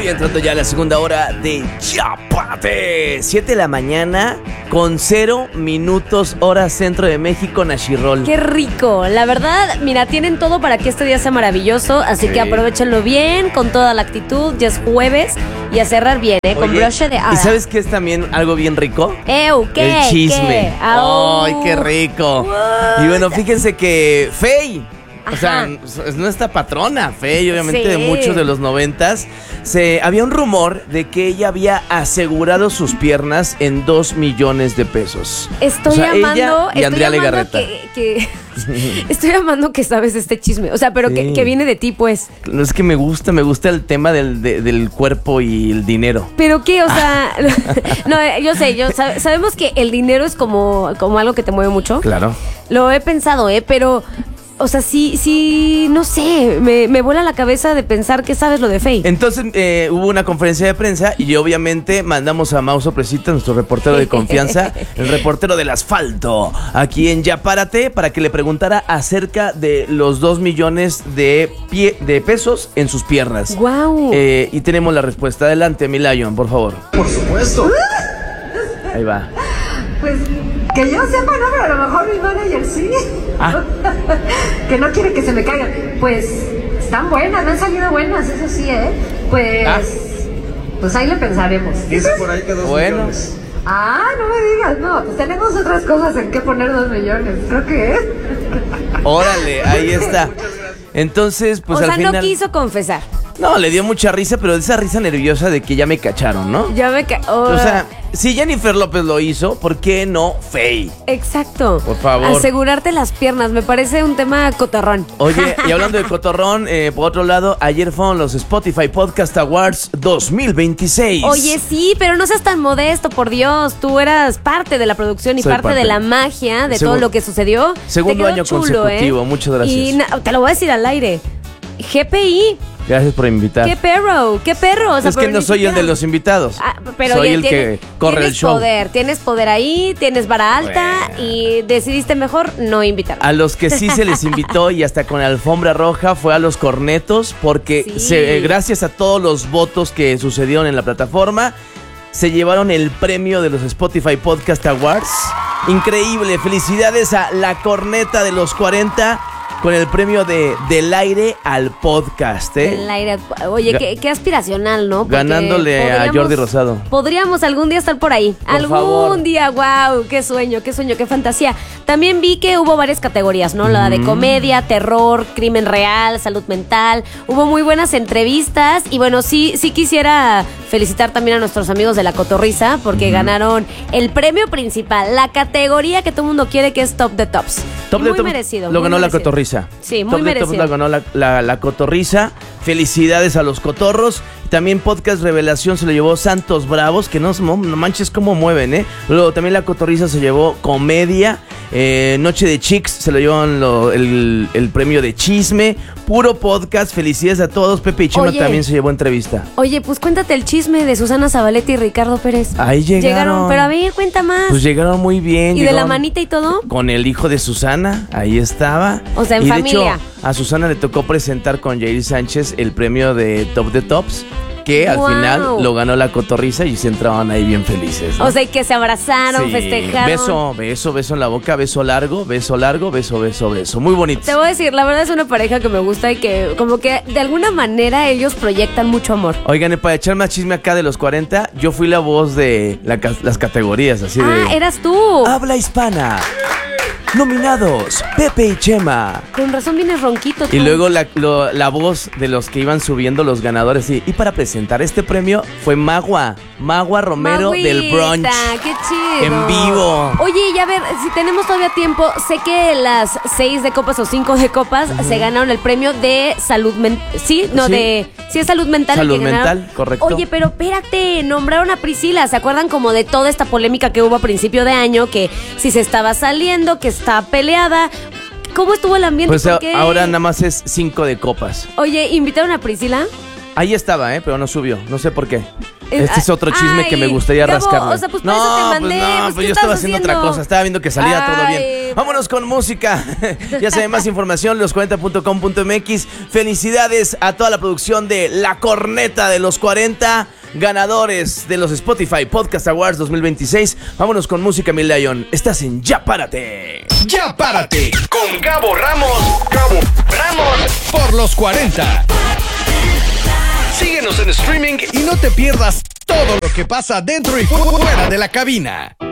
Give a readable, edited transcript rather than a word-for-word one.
entrando ya a la segunda hora de Yapate. 7 de la mañana con 0 minutos hora centro de México, Nashirol. ¡Qué rico! La verdad, mira, tienen todo para que este día sea maravilloso, así que aprovechenlo bien, con toda la actitud. Ya es jueves y a cerrar bien, con broche de hada. ¿Y sabes qué es también algo bien rico? ¿Qué? El chisme. ¿Qué? ¡Ay, qué rico! What? Y bueno, fíjense que Fey, o sea, Ajá, es nuestra patrona, Fey, obviamente sí, de muchos de los 90s. Había un rumor de que ella había asegurado sus piernas en 2 millones de pesos. Estoy ella y Andrea Legarreta. Estoy amando que sabes este chisme. O sea, pero Sí. que viene de ti, pues. No, es que me gusta el tema del cuerpo y el dinero. ¿Pero qué? O sea, no, yo sé, sabemos que el dinero es como algo que te mueve mucho. Claro. Lo he pensado, pero... O sea, sí, no sé, me vuela la cabeza de pensar que sabes lo de Fey. Entonces hubo una conferencia de prensa y obviamente mandamos a Mau Sorpresita, nuestro reportero de confianza, el reportero del asfalto, aquí en Ya Párate, para que le preguntara acerca de los 2 millones de pesos en sus piernas. ¡Guau! Y tenemos la respuesta. Adelante, mi Lion, por favor. Por supuesto. Ahí va. Pues que yo sepa, no, pero a lo mejor mi manager sí. Que no quiere que se me caigan. Pues están buenas, me han salido buenas, eso sí, Pues ahí le pensaremos. Dice por ahí que 2 millones. No me digas, no, pues tenemos otras cosas en que poner 2 millones, creo que Órale, ahí está. Entonces, pues o al sea, final... no quiso confesar. No, le dio mucha risa, pero esa risa nerviosa de que ya me cacharon, ¿no? O sea, si Jennifer López lo hizo, ¿por qué no Fey? Exacto. Por favor. Asegurarte las piernas, me parece un tema cotorrón. Oye, y hablando de cotorrón, por otro lado, ayer fueron los Spotify Podcast Awards 2026. Oye, sí, pero no seas tan modesto, por Dios. Tú eras parte de la producción y Soy parte de la magia de todo lo que sucedió. Segundo Te quedó año chulo, consecutivo, muchas gracias. Y te lo voy a decir al aire. GPI. Gracias por invitar. ¡Qué perro! O sea, Es que no soy el de los invitados. Pero soy oye, el que corre el show. Tienes poder ahí, tienes vara alta y decidiste mejor no invitar. A los que sí se les invitó y hasta con alfombra roja fue a los cornetos, porque gracias a todos los votos que sucedieron en la plataforma, se llevaron el premio de los Spotify Podcast Awards. Increíble, felicidades a la corneta de los 40 con el premio del aire al podcast, Del aire. Oye, qué aspiracional, ¿no? Porque ganándole a Jordi Rosado. Podríamos algún día estar por ahí. Por favor. Día, wow, qué sueño, qué fantasía. También vi que hubo varias categorías, ¿no? La de comedia, terror, crimen real, salud mental. Hubo muy buenas entrevistas y bueno, sí quisiera felicitar también a nuestros amigos de La Cotorrisa porque ganaron el premio principal, la categoría que todo el mundo quiere, que es Top de Tops. Muy merecido. Lo ganó La merecido. Cotorrisa. Sí, muy merecido. Top la ganó la Cotorrisa. Felicidades a los cotorros. También Podcast Revelación se lo llevó Santos Bravos, que no manches cómo mueven, Luego también La Cotorrisa se llevó comedia. Noche de Chicks se lo llevan el premio de chisme. Puro podcast. Felicidades a todos. Pepe y Chema también se llevó entrevista. Oye, pues cuéntate el chisme de Susana Zabaleta y Ricardo Pérez. Ahí llegaron. Pero a ver, cuenta más. Pues llegaron muy bien. ¿Y de la manita y todo? Con el hijo de Susana, ahí estaba. O sea, en familia. De hecho, a Susana le tocó presentar con Jair Sánchez el premio de Top de Tops, que al final lo ganó La Cotorrisa y se entraban ahí bien felices, ¿no? O sea, y que se abrazaron, festejaron. Beso en la boca, beso largo, beso. Muy bonito. Te voy a decir, la verdad es una pareja que me gusta y que como que de alguna manera ellos proyectan mucho amor. Oigan, y para echar más chisme acá de los 40, yo fui la voz de las categorías, así de... eras tú. Habla hispana. Nominados, Pepe y Chema. Con razón vienes ronquito tú. Y luego la voz de los que iban subiendo los ganadores. Y para presentar este premio fue Magua Romero del Brunch. ¡Qué chido! En vivo. Oye, y a ver, si tenemos todavía tiempo, sé que las 6 de copas o 5 de copas se ganaron el premio de salud mental. Sí, no, sí. Sí, es salud mental. Salud mental, correcto. Oye, pero espérate, nombraron a Priscila. ¿Se acuerdan como de toda esta polémica que hubo a principio de año? Que si se estaba saliendo, que estaba peleada. ¿Cómo estuvo el ambiente? Pues ahora nada más es 5 de copas. Oye, ¿invitaron a Priscila? Ahí estaba, pero no subió. No sé por qué. Este es otro chisme que me gustaría rascarle. O sea, pues por eso te mandé. Pues yo estaba haciendo otra cosa. Estaba viendo que salía todo bien. Vámonos con música. Ya saben, más información, los40.com.mx. Felicidades a toda la producción de La Corneta de los 40, ganadores de los Spotify Podcast Awards 2026. Vámonos con música, mi Lion. Estás en Ya Párate. Ya Párate con Gabo Ramos. Por los 40. Síguenos en streaming y no te pierdas todo lo que pasa dentro y fuera de la cabina.